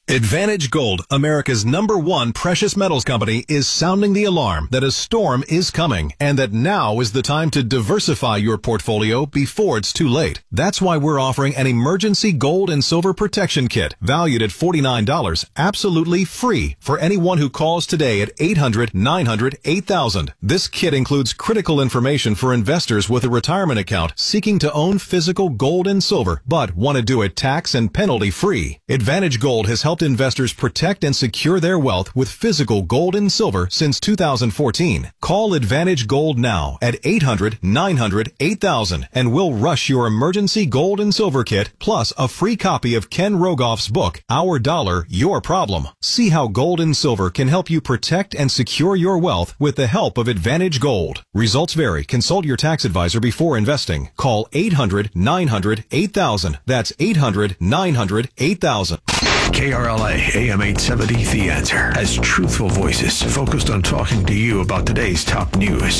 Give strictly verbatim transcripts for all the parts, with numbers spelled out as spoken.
Advantage Gold, America's number one precious metals company, is sounding the alarm that a storm is coming and that now is the time to diversify your portfolio before it's too late. That's why we're offering an emergency gold and silver protection kit valued at forty-nine dollars, absolutely free for anyone who calls today at eight hundred, nine hundred, eight thousand. This kit includes critical information for investors with a retirement account seeking to own physical gold and silver but want to do it tax and penalty free. Advantage Gold has helped investors protect and secure their wealth with physical gold and silver since two thousand fourteen. Call Advantage Gold now at eight hundred, nine hundred, eight thousand and we'll rush your emergency gold and silver kit plus a free copy of Ken Rogoff's book, Our Dollar, Your Problem. See how gold and silver can help you protect and secure your wealth with the help of Advantage Gold. Results vary. Consult your tax advisor before investing. Call eight hundred, nine hundred, eight thousand. That's eight hundred, nine hundred, eight thousand. K R L A A M eight seventy The Answer has truthful voices focused on talking to you about today's top news.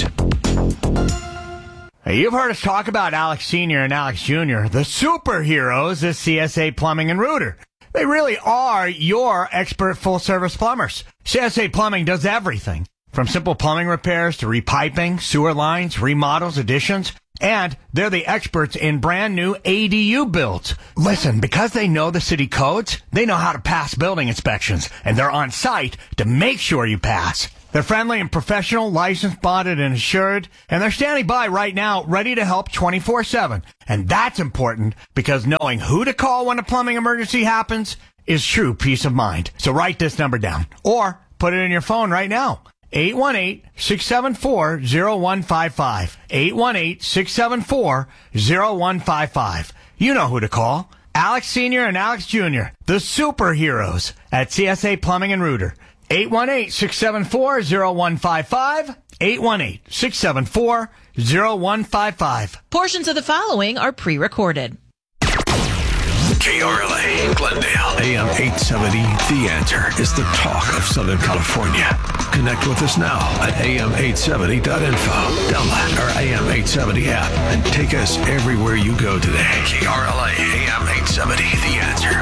Hey, you've heard us talk about Alex Senior and Alex Junior, the superheroes of C S A Plumbing and Rooter. They really are your expert full-service plumbers. C S A Plumbing does everything, from simple plumbing repairs to repiping, sewer lines, remodels, additions. And they're the experts in brand new A D U builds. Listen, because they know the city codes, they know how to pass building inspections, and they're on site to make sure you pass. They're friendly and professional, licensed, bonded, and assured, and they're standing by right now, ready to help twenty-four seven. And that's important because knowing who to call when a plumbing emergency happens is true peace of mind. So write this number down, or put it in your phone right now. eight one eight, six seven four, zero one five five. eight one eight, six seven four, zero one five five. You know who to call. Alex Senior and Alex Junior, the superheroes at C S A Plumbing and Rooter. eight one eight, six seven four, zero one five five. eight one eight, six seven four, zero one five five. Portions of the following are pre-recorded. K R L A, Glendale, A M eight seventy, The Answer is the talk of Southern California. Connect with us now at A M eight seventy dot info. Download our A M eight seventy app and take us everywhere you go today. K R L A, A M eight seventy, The Answer.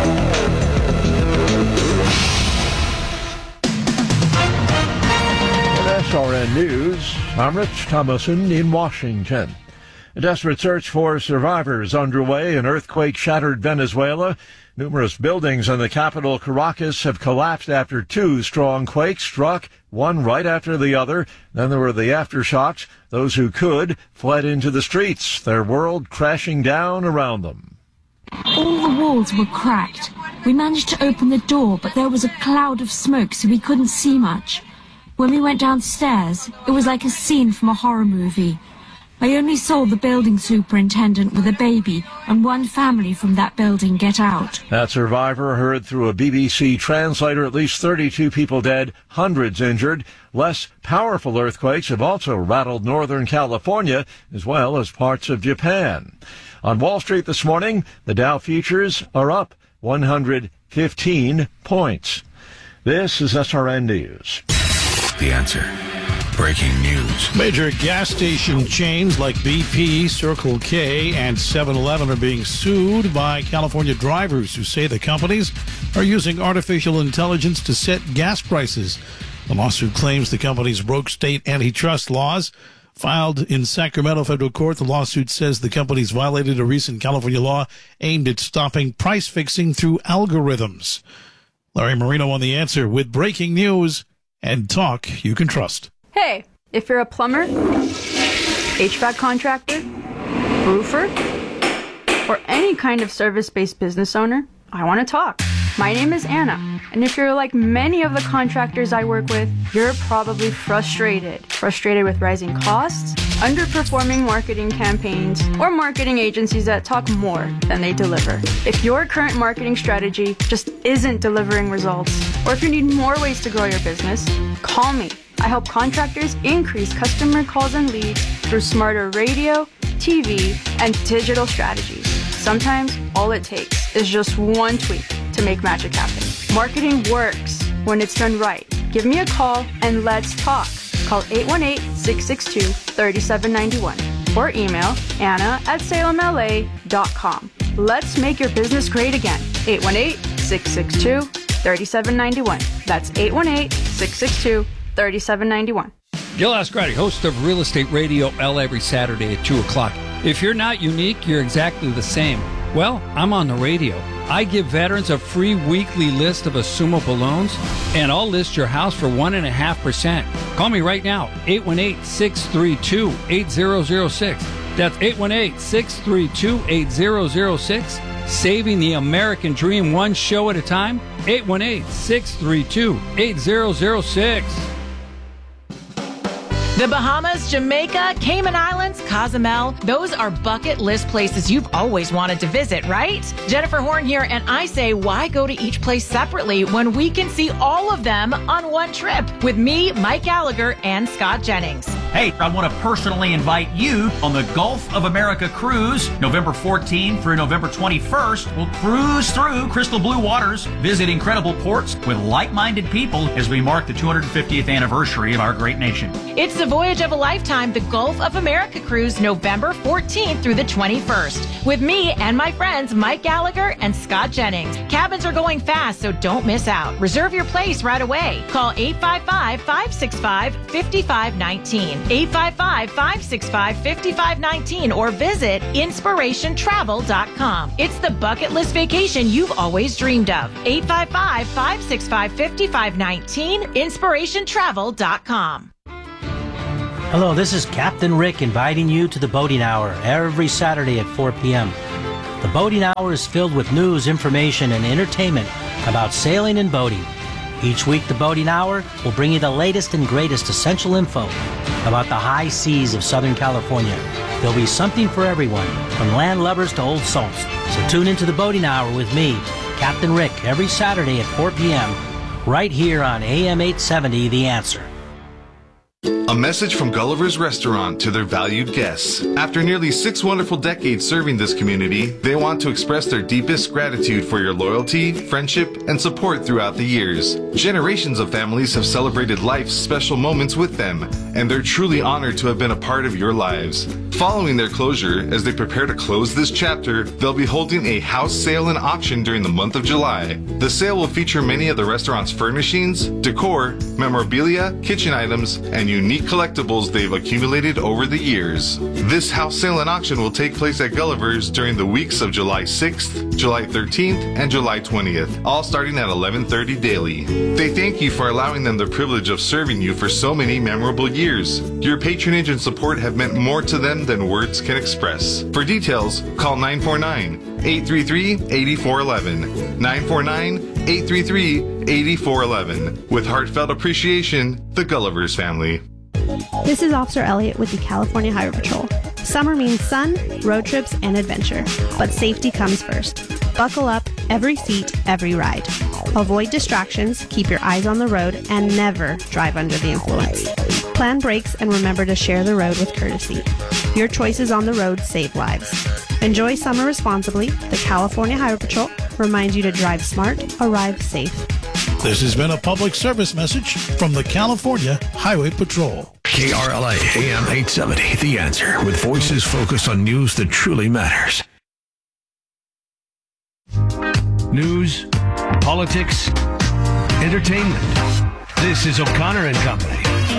S R N News, I'm Rich Thomason in Washington. A desperate search for survivors underway in earthquake-shattered Venezuela. Numerous buildings in the capital, Caracas, have collapsed after two strong quakes struck, one right after the other. Then there were the aftershocks. Those who could fled into the streets, their world crashing down around them. All the walls were cracked. We managed to open the door, but there was a cloud of smoke, so we couldn't see much. When we went downstairs, it was like a scene from a horror movie. I only saw the building superintendent with a baby and one family from that building get out. That survivor heard through a B B C translator at least thirty-two people dead, hundreds injured. Less powerful earthquakes have also rattled Northern California as well as parts of Japan. On Wall Street this morning, the Dow futures are up one hundred fifteen points. This is S R N News. The Answer. Breaking news. Major gas station chains like B P, Circle K, and seven eleven are being sued by California drivers who say the companies are using artificial intelligence to set gas prices. The lawsuit claims the companies broke state antitrust laws. Filed in Sacramento federal court, the lawsuit says the companies violated a recent California law aimed at stopping price fixing through algorithms. Larry Marino on The Answer with breaking news and talk you can trust. Hey, if you're a plumber, H V A C contractor, roofer, or any kind of service-based business owner, I want to talk. My name is Anna, and if you're like many of the contractors I work with, you're probably frustrated. Frustrated with rising costs, underperforming marketing campaigns, or marketing agencies that talk more than they deliver. If your current marketing strategy just isn't delivering results, or if you need more ways to grow your business, call me. I help contractors increase customer calls and leads through smarter radio, T V, and digital strategies. Sometimes all it takes is just one tweak to make magic happen. Marketing works when it's done right. Give me a call and let's talk. Call eight one eight, six six two, three seven nine one or email Anna at salem L A dot com. Let's make your business great again. eight one eight, six six two, six six two, three seven nine one. That's eight one eight, six six two, three seven nine one. Gil Ascarati, host of Real Estate Radio L every Saturday at two o'clock. If you're not unique, you're exactly the same. Well, I'm on the radio. I give veterans a free weekly list of assumable loans, and I'll list your house for one point five percent. Call me right now, eight one eight, six three two, eight zero zero six. That's eight one eight, six three two, eight zero zero six. Saving the American dream one show at a time, eight one eight, six three two, eight zero zero six. The Bahamas, Jamaica, Cayman Islands, Cozumel, those are bucket list places you've always wanted to visit, right? Jennifer Horn here, and I say, why go to each place separately when we can see all of them on one trip with me, Mike Gallagher, and Scott Jennings? Hey, I want to personally invite you on the Gulf of America cruise, November fourteenth through November twenty-first. We'll cruise through crystal blue waters, visit incredible ports with like-minded people as we mark the two hundred fiftieth anniversary of our great nation. It's the voyage of a lifetime, the Gulf of America cruise, November fourteenth through the twenty-first, with me and my friends Mike Gallagher and Scott Jennings. Cabins are going fast, so don't miss out. Reserve your place right away. Call eight five five, five six five, five five one nine, eight five five, five six five, five five one nine, or visit inspiration travel dot com. It's the bucket list vacation you've always dreamed of. eight five five, five six five, five five one nine, inspiration travel dot com. Hello, this is Captain Rick inviting you to the Boating Hour every Saturday at four p.m. The Boating Hour is filled with news, information, and entertainment about sailing and boating. Each week, the Boating Hour will bring you the latest and greatest essential info about the high seas of Southern California. There'll be something for everyone, from land lubbers to old salts. So tune into the Boating Hour with me, Captain Rick, every Saturday at four p.m. right here on A M eight seventy, The Answer. A message from Gulliver's Restaurant to their valued guests. After nearly six wonderful decades serving this community, they want to express their deepest gratitude for your loyalty, friendship, and support throughout the years. Generations of families have celebrated life's special moments with them, and they're truly honored to have been a part of your lives. Following their closure, as they prepare to close this chapter, they'll be holding a house sale and auction during the month of July. The sale will feature many of the restaurant's furnishings, decor, memorabilia, kitchen items, and unique collectibles they've accumulated over the years. This house sale and auction will take place at Gulliver's during the weeks of July sixth, July thirteenth, and July twentieth, all starting at eleven thirty daily. They thank you for allowing them the privilege of serving you for so many memorable years. Your patronage and support have meant more to them than words can express. For details, call nine four nine, eight three three, eight four one one, nine four nine, eight three three, eight four one one. With heartfelt appreciation, the Gulliver's family. This is Officer Elliott with the California Highway Patrol. Summer means sun, road trips, and adventure, but safety comes first. Buckle up, every seat, every ride. Avoid distractions, keep your eyes on the road, and never drive under the influence. Plan brakes and remember to share the road with courtesy. Your choices on the road save lives. Enjoy summer responsibly. The California Highway Patrol reminds you to drive smart, arrive safe. This has been a public service message from the California Highway Patrol. K R L A A M eight seventy, The Answer, with voices focused on news that truly matters. News, politics, entertainment. This is O'Connor and Company.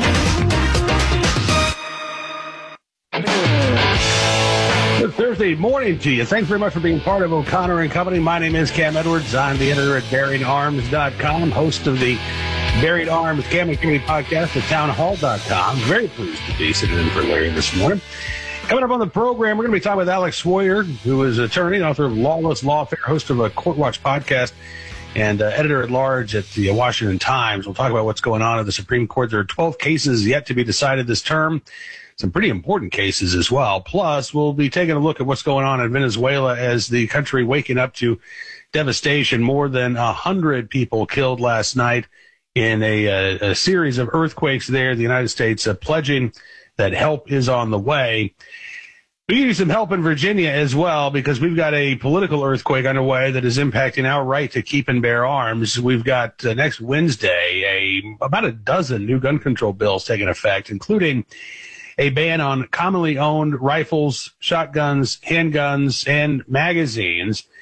Good Thursday morning to you. Thanks very much for being part of O'Connor and Company. My name is Cam Edwards. I'm the editor at buried arms dot com, host of the Buried Arms Cam and Company podcast at town hall dot com. Very pleased to be sitting in for Larry this morning. Coming up on the program, we're going to be talking with Alex Sawyer, who is attorney and author of Lawless Lawfare, host of a Court Watch podcast, and uh, editor-at-large at the Washington Times. We'll talk about what's going on at the Supreme Court. There are twelve cases yet to be decided this term. Some pretty important cases as well. Plus, we'll be taking a look at what's going on in Venezuela as the country waking up to devastation. More than one hundred people killed last night in a, a, a series of earthquakes there. The United States uh, pledging that help is on the way. We need some help in Virginia as well, because we've got a political earthquake underway that is impacting our right to keep and bear arms. We've got uh, next Wednesday a about a dozen new gun control bills taking effect, including a ban on commonly owned rifles, shotguns, handguns, and magazines.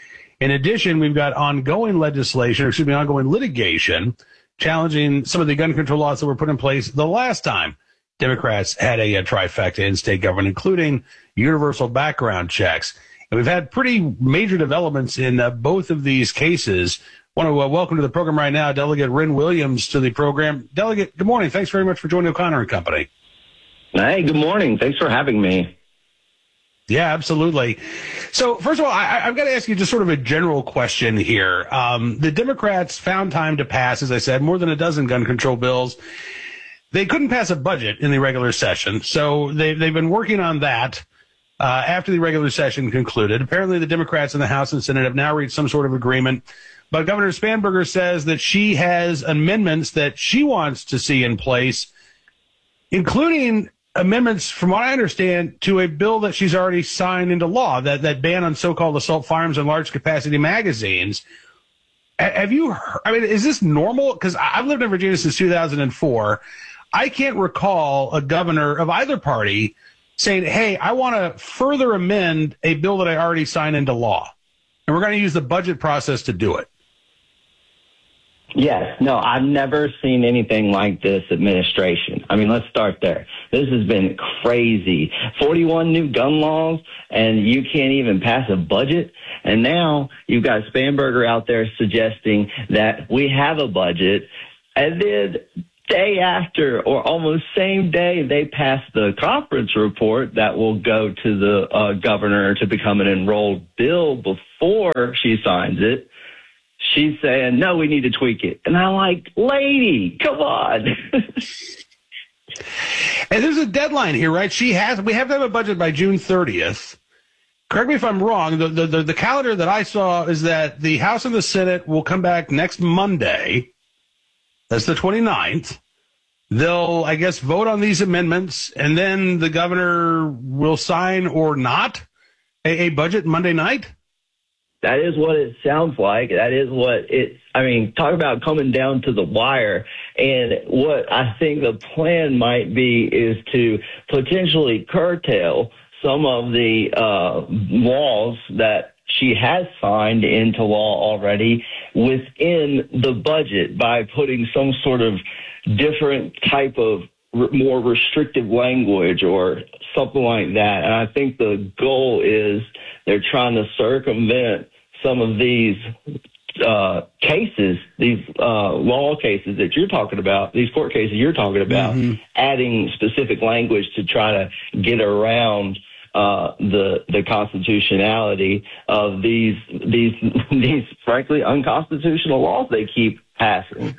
In addition, we've got ongoing legislation, or excuse me, ongoing litigation challenging some of the gun control laws that were put in place the last time Democrats had a, a trifecta in state government, including universal background checks. And we've had pretty major developments in uh, both of these cases. I want to uh, welcome to the program right now Delegate Ren Williams to the program. Delegate, good morning. Thanks very much for joining O'Connor and Company. Hey, good morning. Thanks for having me. Yeah, absolutely. So, first of all, I, I've got to ask you just sort of a general question here. Um, the Democrats found time to pass, as I said, more than a dozen gun control bills. They couldn't pass a budget in the regular session, so they, they've been working on that uh, after the regular session concluded. Apparently, the Democrats in the House and Senate have now reached some sort of agreement, but Governor Spanberger says that she has amendments that she wants to see in place, including amendments, from what I understand, to a bill that she's already signed into law, that, that ban on so-called assault firearms and large-capacity magazines. Have you heard, I mean, is this normal? Because I've lived in Virginia since two thousand four. I can't recall a governor of either party saying, hey, I want to further amend a bill that I already signed into law, and we're going to use the budget process to do it. Yes. No, I've never seen anything like this administration. I mean, let's start there. This has been crazy. forty-one new gun laws, and you can't even pass a budget. And now you've got Spanberger out there suggesting that we have a budget, and then day after, or almost same day, they pass the conference report that will go to the uh, governor to become an enrolled bill before she signs it. She's saying, no, we need to tweak it. And I'm like, lady, come on. And there's a deadline here, right? She has, we have to have a budget by June thirtieth. Correct me if I'm wrong. The, the, the, the calendar that I saw is that the House and the Senate will come back next Monday. That's the twenty-ninth. They'll, I guess, vote on these amendments, and then the governor will sign or not a, a budget Monday night. That is what it sounds like. That is what it, I mean, talk about coming down to the wire. And what I think the plan might be is to potentially curtail some of the uh, laws that she has signed into law already within the budget by putting some sort of different type of more restrictive language or something like that. And I think the goal is they're trying to circumvent some of these uh, cases, these uh, law cases that you're talking about, these court cases you're talking about, mm-hmm. adding specific language to try to get around uh, the the constitutionality of these these these frankly unconstitutional laws they keep passing.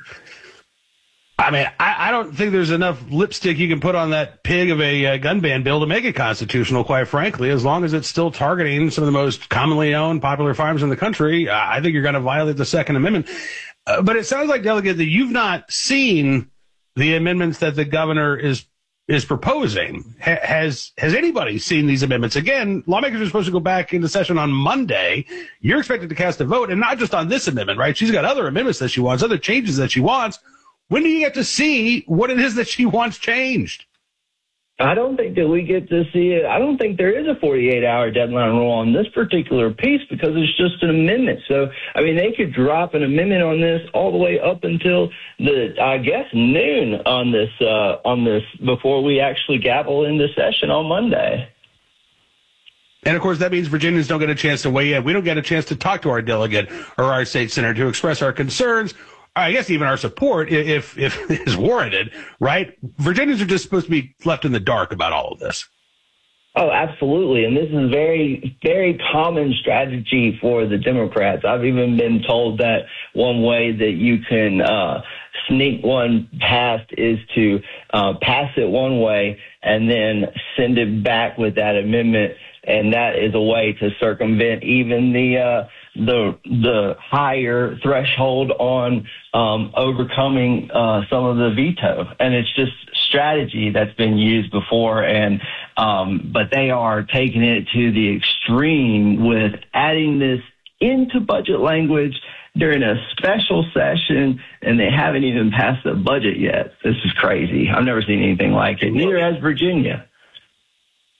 I mean, I, I don't think there's enough lipstick you can put on that pig of a uh, gun ban bill to make it constitutional, quite frankly. As long as it's still targeting some of the most commonly owned popular firearms in the country, uh, I think you're going to violate the Second Amendment. Uh, but it sounds like, Delegate, that you've not seen the amendments that the governor is is proposing. Ha- has has anybody seen these amendments? Again, lawmakers are supposed to go back into session on Monday. You're expected to cast a vote, and not just on this amendment, right? She's got other amendments that she wants, other changes that she wants. When do you get to see what it is that she wants changed? I don't think that we get to see it. I don't think there is a forty-eight hour deadline rule on this particular piece because it's just an amendment. So, I mean, they could drop an amendment on this all the way up until the, I guess, noon on this, uh, on this before we actually gavel into session on Monday. And, of course, that means Virginians don't get a chance to weigh in. We don't get a chance to talk to our delegate or our state senator to express our concerns, I guess even our support, if if is warranted, right? Virginians are just supposed to be left in the dark about all of this. Oh, absolutely. And this is very, very common strategy for the Democrats. I've even been told that one way that you can uh, sneak one past is to uh, pass it one way and then send it back with that amendment. And that is a way to circumvent even the uh, the the higher threshold on um, overcoming uh, some of the veto. And it's just strategy that's been used before. And um, but they are taking it to the extreme with adding this into budget language during a special session, and they haven't even passed the budget yet. This is crazy. I've never seen anything like it. Neither has Virginia.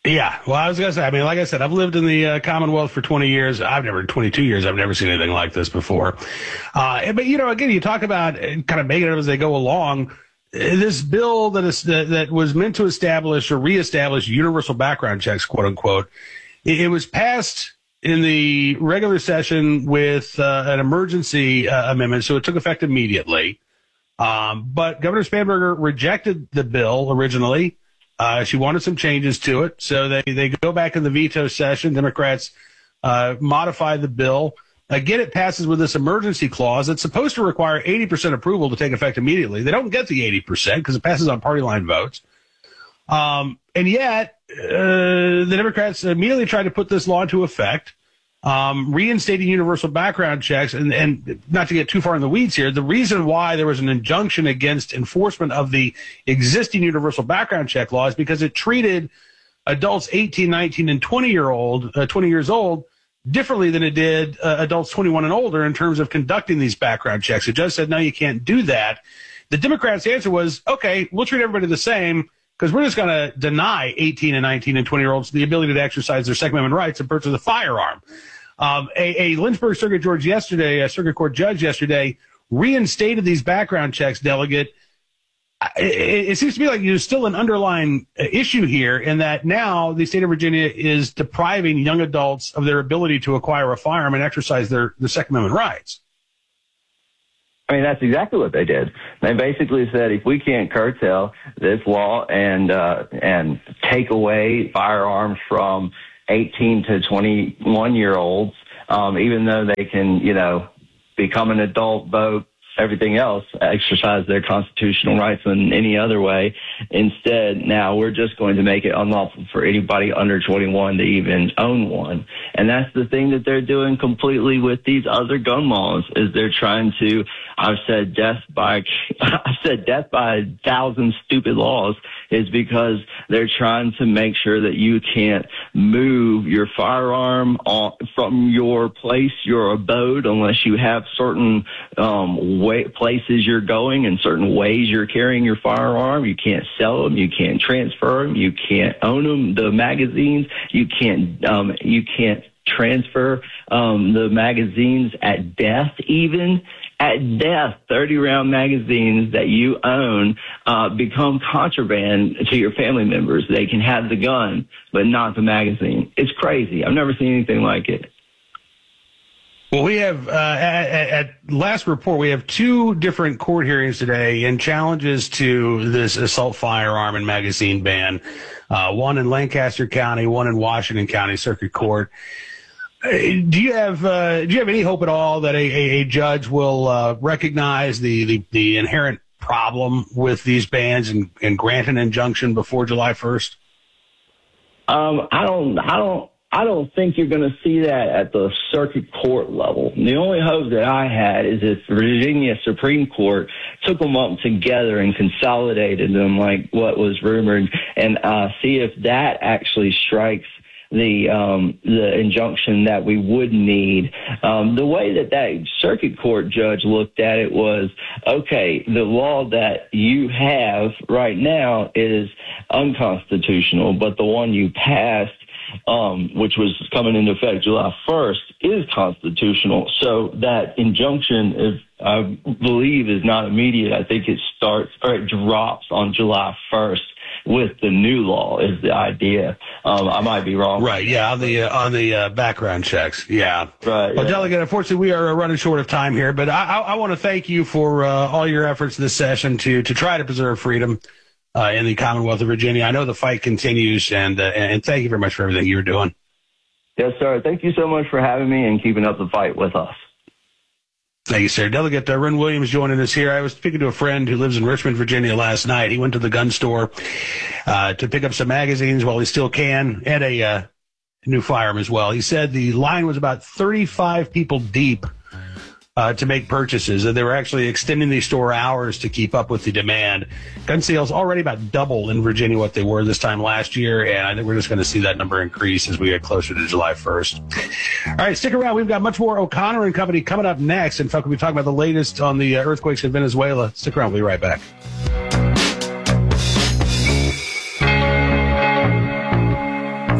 Yeah, well, I was going to say, I mean, like I said, I've lived in the uh, Commonwealth for twenty years. I've never, twenty-two years, I've never seen anything like this before. Uh, but, you know, again, you talk about kind of making it up as they go along. This bill that is that, that was meant to establish or reestablish universal background checks, quote unquote, it, it was passed in the regular session with uh, an emergency uh, amendment, so it took effect immediately. Um, but Governor Spanberger rejected the bill originally. Uh, she wanted some changes to it, so they, they go back in the veto session. Democrats uh, modify the bill. Again, it passes with this emergency clause that's supposed to require eighty percent approval to take effect immediately. They don't get the eighty percent because it passes on party line votes. Um, and yet, uh, the Democrats immediately tried to put this law into effect, um, reinstating universal background checks. And, and not to get too far in the weeds here, the reason why there was an injunction against enforcement of the existing universal background check law is because it treated adults eighteen, nineteen, and twenty year old, uh, twenty years old differently than it did uh, adults twenty-one and older in terms of conducting these background checks. The judge said, no, you can't do that. The Democrats' answer was, okay, we'll treat everybody the same because we're just going to deny eighteen and nineteen and twenty year olds the ability to exercise their Second Amendment rights and purchase a firearm. Um, a, a Lynchburg Circuit Judge yesterday, a Circuit Court judge yesterday, reinstated these background checks, Delegate. It, it seems to me like there's still an underlying issue here in that now the state of Virginia is depriving young adults of their ability to acquire a firearm and exercise their, their Second Amendment rights. I mean, that's exactly what they did. They basically said, if we can't curtail this law and uh, and take away firearms from eighteen to twenty-one year olds, um, even though they can, you know, become an adult, vote, everything else, exercise their constitutional rights in any other way. Instead, now we're just going to make it unlawful for anybody under twenty-one to even own one. And that's the thing that they're doing completely with these other gun laws, is they're trying to, I've said death by, I've said death by a thousand stupid laws, is because they're trying to make sure that you can't move your firearm on, from your place, your abode, unless you have certain um, way, places you're going and certain ways you're carrying your firearm. You can't sell them. You can't transfer them. You can't own them. The magazines, you can't, um, you can't transfer um, the magazines at death even. At death, thirty round magazines that you own uh, become contraband to your family members. They can have the gun, but not the magazine. It's crazy. I've never seen anything like it. Well, we have, uh, at, at last report, we have two different court hearings today and challenges to this assault firearm and magazine ban, uh, one in Lancaster County, one in Washington County Circuit Court. Do you have uh, do you have any hope at all that a, a, a judge will uh, recognize the, the, the inherent problem with these bans and, and grant an injunction before July first? Um, I don't, I don't, I don't think you're going to see that at the circuit court level. The only hope that I had is if Virginia Supreme Court took them up together and consolidated them, like what was rumored, and uh, see if that actually strikes the um, the injunction that we would need. Um, the way that that circuit court judge looked at it was, okay, the law that you have right now is unconstitutional, but the one you passed, um, which was coming into effect July first, is constitutional. So that injunction, is, I believe, is not immediate. I think it starts, or it drops on July first. With the new law is the idea. Um, I might be wrong. Right. Yeah. On the uh, on the uh, background checks. Yeah. Right. Well, yeah. Delegate, unfortunately, we are running short of time here, but I, I, I want to thank you for uh, all your efforts this session to to try to preserve freedom uh, in the Commonwealth of Virginia. I know the fight continues, and uh, and thank you very much for everything you're doing. Yes, sir. Thank you so much for having me and keeping up the fight with us. Thank you, sir. Delegate uh, Ren Williams joining us here. I was speaking to a friend who lives in Richmond, Virginia last night. He went to the gun store uh, to pick up some magazines while he still can, and a uh, new firearm as well. He said the line was about thirty-five people deep uh, to make purchases, and they were actually extending the store hours to keep up with the demand. Gun sales already about double in Virginia what they were this time last year, and I think we're just going to see that number increase as we get closer to July first. All right, stick around. We've got much more O'Connor and Company coming up next. In fact, we'll be talking about the latest on the earthquakes in Venezuela. Stick around. We'll be right back.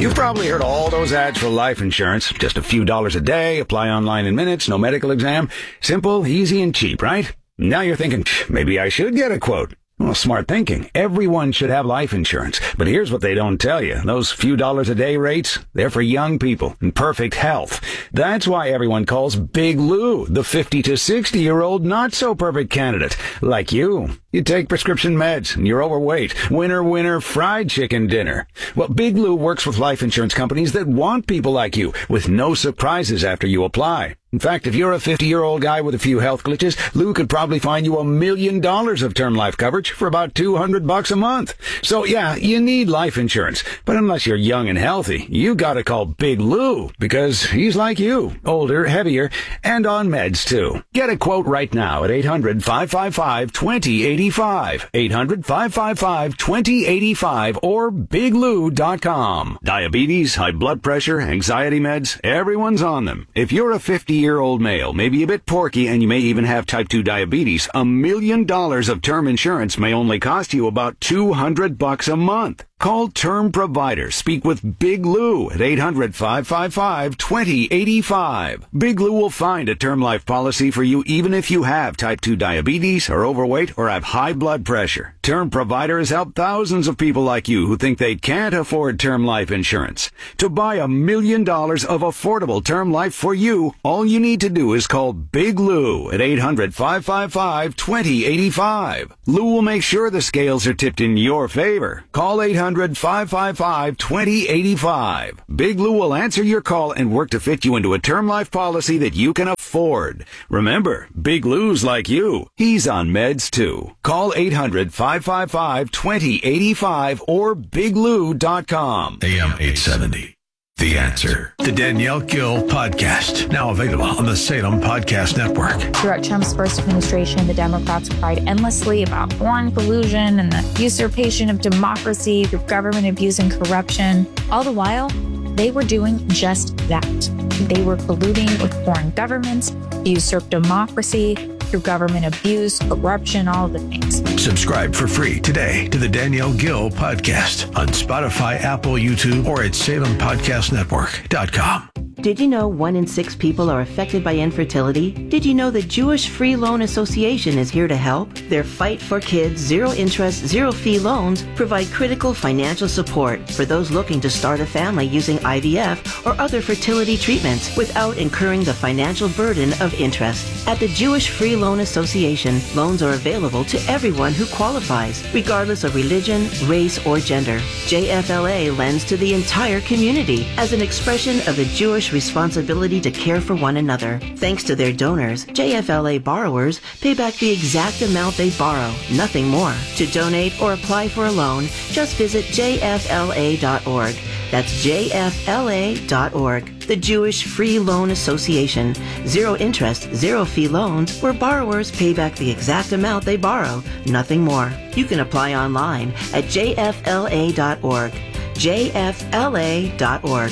You've probably heard all those ads for life insurance. Just a few dollars a day, apply online in minutes, no medical exam. Simple, easy, and cheap, right? Now you're thinking, maybe I should get a quote. Well, smart thinking. Everyone should have life insurance. But here's what they don't tell you. Those few dollars a day rates, they're for young people in perfect health. That's why everyone calls Big Lou the fifty to sixty year old not so perfect candidate. Like you. You take prescription meds and you're overweight. Winner, winner, fried chicken dinner. Well, Big Lou works with life insurance companies that want people like you with no surprises after you apply. In fact, if you're a fifty-year-old guy with a few health glitches, Lou could probably find you a million dollars of term life coverage for about two hundred bucks a month. So yeah, you need life insurance. But unless you're young and healthy, you gotta call Big Lou because he's like you, older, heavier, and on meds too. Get a quote right now at eight hundred, five five five, two zero eight five, eight hundred, five five five, two zero eight five, or big lou dot com. Diabetes, high blood pressure, anxiety meds, everyone's on them. If you're a fifty-year-old male, maybe a bit porky, and you may even have type two diabetes, a million dollars of term insurance may only cost you about two hundred bucks a month. Call Term Provider. Speak with Big Lou at eight hundred, five five five, two zero eight five. Big Lou will find a term life policy for you even if you have type two diabetes, are overweight, or have high blood pressure. Term Provider has helped thousands of people like you who think they can't afford term life insurance. To buy a million dollars of affordable term life for you, all you need to do is call Big Lou at eight hundred, five five five, two zero eight five. Lou will make sure the scales are tipped in your favor. Call eight hundred, five five five, two zero eight five. Big Lou will answer your call and work to fit you into a term life policy that you can afford. Remember, Big Lou's like you. He's on meds too. Call eight hundred, five five five, two zero eight five or big lou dot com. A M eight seventy. The Answer. The Danielle Gill Podcast. Now available on the Salem Podcast Network. Throughout Trump's first administration, the Democrats cried endlessly about foreign collusion and the usurpation of democracy through government abuse and corruption. All the while, they were doing just that. They were colluding with foreign governments to usurp democracy through government abuse, corruption, all of the things. Subscribe for free today to the Danielle Gill Podcast on Spotify, Apple, YouTube, or at salem podcast network dot com. Did you know one in six people are affected by infertility? Did you know the Jewish Free Loan Association is here to help? Their Fight for Kids zero-interest, zero-fee loans provide critical financial support for those looking to start a family using I V F or other fertility treatments without incurring the financial burden of interest. At the Jewish Free Loan Association, loans are available to everyone who qualifies, regardless of religion, race, or gender. J F L A lends to the entire community as an expression of the Jewish responsibility to care for one another. Thanks to their donors, J F L A borrowers pay back the exact amount they borrow, nothing more. To donate or apply for a loan, just visit j f l a dot org. That's j f l a dot org. The Jewish Free Loan Association. Zero interest, zero fee loans where borrowers pay back the exact amount they borrow, nothing more. You can apply online at j f l a dot org. j f l a dot org.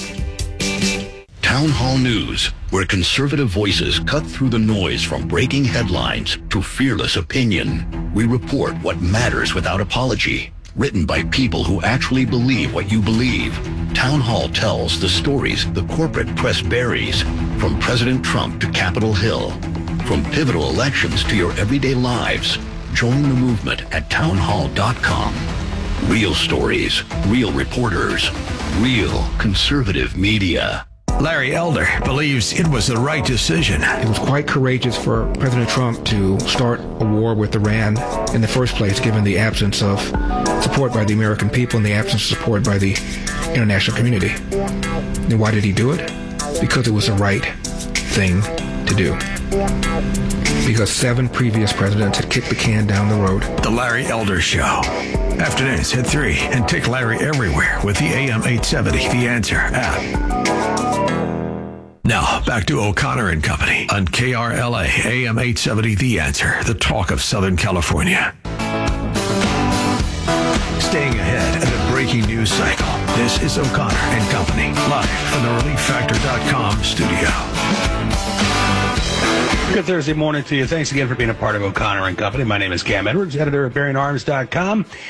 Town Hall News, where conservative voices cut through the noise from breaking headlines to fearless opinion. We report what matters without apology. Written by people who actually believe what you believe. Town Hall tells the stories the corporate press buries, from President Trump to Capitol Hill. From pivotal elections to your everyday lives. Join the movement at town hall dot com. Real stories, real reporters, real conservative media. Larry Elder believes it was the right decision. It was quite courageous for President Trump to start a war with Iran in the first place, given the absence of support by the American people and the absence of support by the international community. And why did he do it? Because it was the right thing to do. Because seven previous presidents had kicked the can down the road. The Larry Elder Show. Afternoons at three, and take Larry everywhere with the A M eight seventy The Answer app. Now, back to O'Connor and Company on K R L A, A M eight seventy The Answer, the talk of Southern California. Staying ahead of the breaking news cycle, this is O'Connor and Company, live from the relief factor dot com studio. Good Thursday morning to you. Thanks again for being a part of O'Connor and Company. My name is Cam Edwards, editor of Bearing Arms dot com.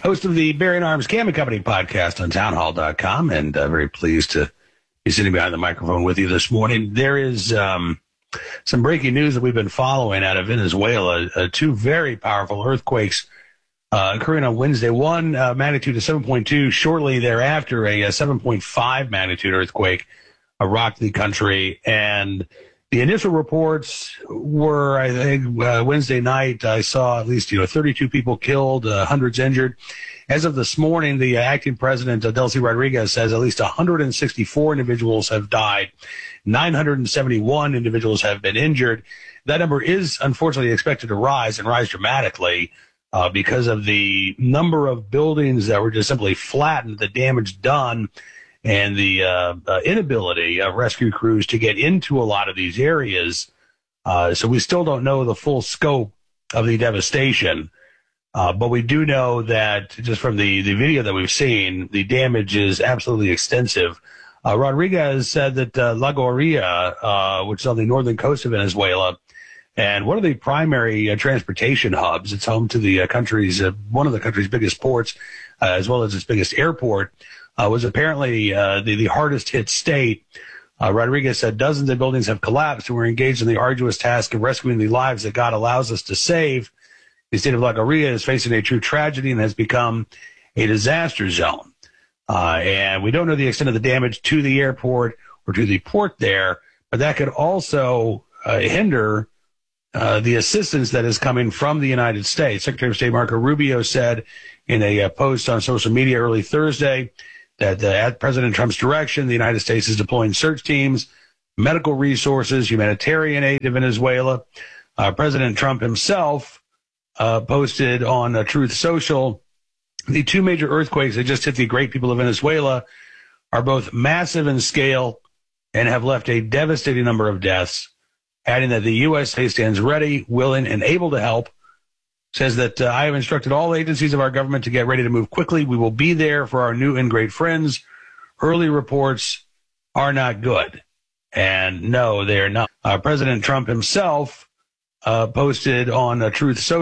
host of the Bearing Arms Cam and Company podcast on townhall dot com, and uh, very pleased to be sitting behind the microphone with you this morning. There is um, some breaking news that we've been following out of Venezuela. Uh, two very powerful earthquakes uh, occurring on Wednesday. One uh, magnitude of seven point two. Shortly thereafter, a, a seven point five magnitude earthquake uh, rocked the country. And the initial reports were, I think, uh, Wednesday night, I saw at least, you know, thirty-two people killed, uh, hundreds injured. As of this morning, the uh, acting president, uh, Delcy Rodriguez, says at least one hundred sixty-four individuals have died. nine hundred seventy-one individuals have been injured. That number is unfortunately expected to rise and rise dramatically uh, because of the number of buildings that were just simply flattened, the damage done, and the uh, uh, inability of rescue crews to get into a lot of these areas. Uh, so we still don't know the full scope of the devastation. Uh, but we do know that just from the, the video that we've seen, the damage is absolutely extensive. Uh, Rodriguez said that uh, La Guaira, uh, which is on the northern coast of Venezuela, and one of the primary uh, transportation hubs, it's home to the uh, country's, uh, one of the country's biggest ports, uh, as well as its biggest airport, uh, was apparently uh, the, the hardest hit state. Uh, Rodriguez said dozens of buildings have collapsed, and we're engaged in the arduous task of rescuing the lives that God allows us to save. The state of La Guaira is facing a true tragedy and has become a disaster zone. Uh, and we don't know the extent of the damage to the airport or to the port there, but that could also uh, hinder uh, the assistance that is coming from the United States. Secretary of State Marco Rubio said in a uh, post on social media early Thursday that uh, at President Trump's direction, the United States is deploying search teams, medical resources, humanitarian aid to Venezuela. Uh, President Trump himself Uh, posted on uh, Truth Social, the two major earthquakes that just hit the great people of Venezuela are both massive in scale and have left a devastating number of deaths, adding that the U S stands ready, willing, and able to help. Says that uh, I have instructed all agencies of our government to get ready to move quickly. We will be there for our new and great friends. Early reports are not good. And no, they're not. Uh, President Trump himself uh, posted on uh, Truth Social